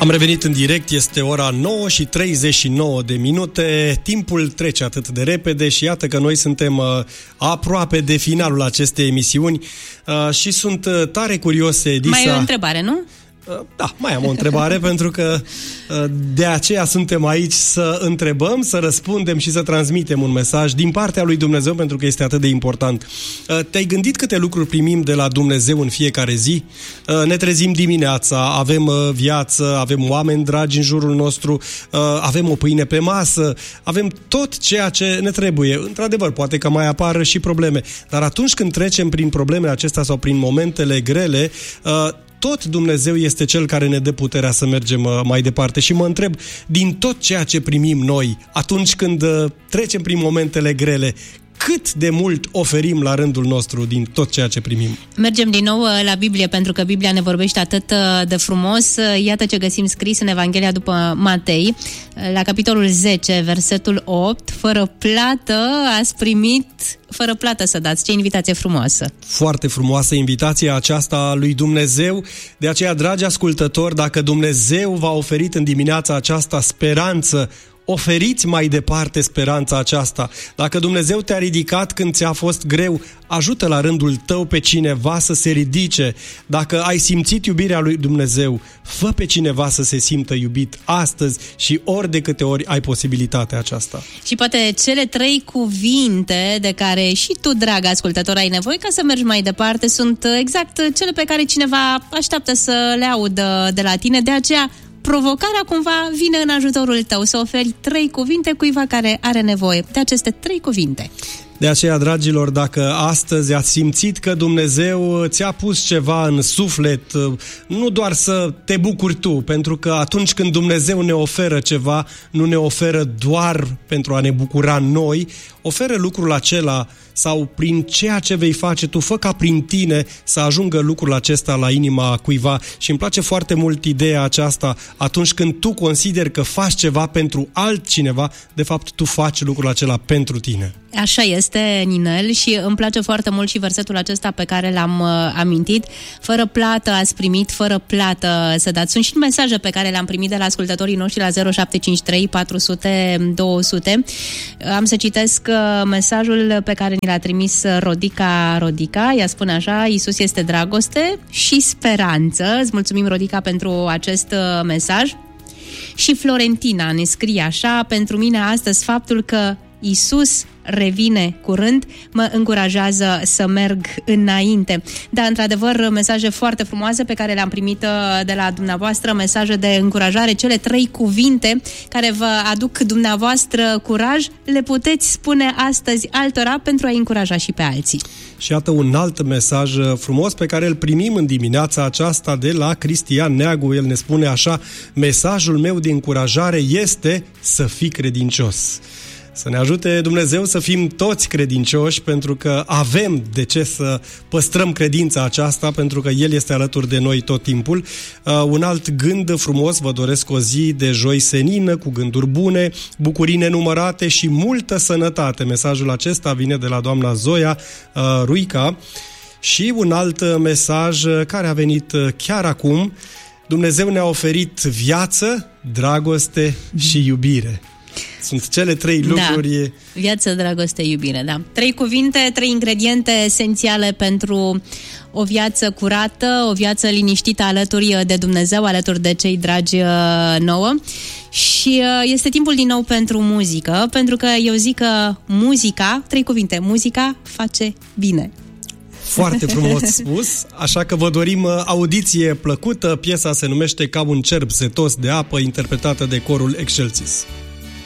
Am revenit în direct, este ora 9 și 39 de minute, timpul trece atât de repede și iată că noi suntem aproape de finalul acestei emisiuni și sunt tare curios, Edisa. Mai e o întrebare, nu? Da, mai am o întrebare, pentru că de aceea suntem aici să întrebăm, să răspundem și să transmitem un mesaj din partea lui Dumnezeu, pentru că este atât de important. Te-ai gândit câte lucruri primim de la Dumnezeu în fiecare zi? Ne trezim dimineața, avem viață, avem oameni dragi în jurul nostru, avem o pâine pe masă, avem tot ceea ce ne trebuie. Într-adevăr, poate că mai apară și probleme, dar atunci când trecem prin problemele acestea sau prin momentele grele, tot Dumnezeu este Cel care ne dă puterea să mergem mai departe. Și mă întreb, din tot ceea ce primim noi, atunci când trecem prin momentele grele, cât de mult oferim la rândul nostru din tot ceea ce primim? Mergem din nou la Biblie, pentru că Biblia ne vorbește atât de frumos. Iată ce găsim scris în Evanghelia după Matei, la capitolul 10, versetul 8. Fără plată ați primit, fără plată să dați. Ce invitație frumoasă! Foarte frumoasă invitația aceasta a lui Dumnezeu. De aceea, dragi ascultători, dacă Dumnezeu v-a oferit în dimineața aceasta speranță, oferiți mai departe speranța aceasta. Dacă Dumnezeu te-a ridicat când ți-a fost greu, ajută la rândul tău pe cineva să se ridice. Dacă ai simțit iubirea lui Dumnezeu, fă pe cineva să se simtă iubit astăzi și ori de câte ori ai posibilitatea aceasta. Și poate cele 3 cuvinte de care și tu, drag ascultător, ai nevoie ca să mergi mai departe sunt exact cele pe care cineva așteaptă să le audă de la tine. De aceea, provocarea cumva vine în ajutorul tău, să oferi 3 cuvinte cuiva care are nevoie de aceste 3 cuvinte. De aceea, dragilor, dacă astăzi ați simțit că Dumnezeu ți-a pus ceva în suflet, nu doar să te bucuri tu, pentru că atunci când Dumnezeu ne oferă ceva, nu ne oferă doar pentru a ne bucura noi, oferă lucrul acela sau prin ceea ce vei face tu, fă ca prin tine să ajungă lucrul acesta la inima cuiva. Și îmi place foarte mult ideea aceasta, atunci când tu consideri că faci ceva pentru altcineva, de fapt tu faci lucrul acela pentru tine. Așa este, Ninel, și îmi place foarte mult și versetul acesta pe care l-am amintit. Fără plată ați primit, fără plată să dați. Sunt și mesaje pe care le-am primit de la ascultătorii noștri la 0753 400 200. Am să citesc mesajul pe care ni l-a trimis Rodica. Ea spune așa: Iisus este dragoste și speranță. Îți mulțumim, Rodica, pentru acest mesaj. Și Florentina ne scrie așa: pentru mine astăzi faptul că Iisus revine curând mă încurajează să merg înainte. Da, într-adevăr, mesaje foarte frumoase pe care le-am primit de la dumneavoastră, mesaje de încurajare. Cele 3 cuvinte care vă aduc dumneavoastră curaj, le puteți spune astăzi altora pentru a-i încuraja și pe alții. Și iată un alt mesaj frumos pe care îl primim în dimineața aceasta de la Cristian Neagu. El ne spune așa: mesajul meu de încurajare este să fii credincios. Să ne ajute Dumnezeu să fim toți credincioși, pentru că avem de ce să păstrăm credința aceasta, pentru că El este alături de noi tot timpul. Un alt gând frumos: vă doresc o zi de joi senină, cu gânduri bune, bucurii nenumărate și multă sănătate. Mesajul acesta vine de la doamna Zoia Ruica. Și un alt mesaj care a venit chiar acum: Dumnezeu ne-a oferit viață, dragoste și iubire. Sunt cele 3 lucruri. Da. Viață, dragoste, iubire, da. 3 cuvinte, 3 ingrediente esențiale pentru o viață curată, o viață liniștită alături de Dumnezeu, alături de cei dragi nouă. Și este timpul din nou pentru muzică, pentru că eu zic că muzica, 3 cuvinte, muzica face bine. Foarte frumos spus, așa că vă dorim audiție plăcută. Piesa se numește Ca un cerb setos de apă, interpretată de corul Excelsis.